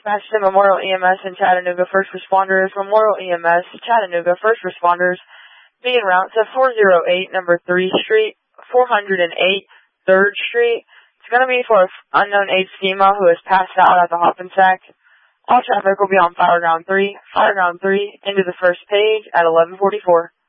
dispatch to Memorial EMS in Chattanooga. First responders, Memorial EMS, Chattanooga. First responders, be en route to 408 number 3 Street, 408 3rd Street. It's going to be for an unknown age female who has passed out at the Hoppensack. All traffic will be on Fireground 3, into the first page at 11:44.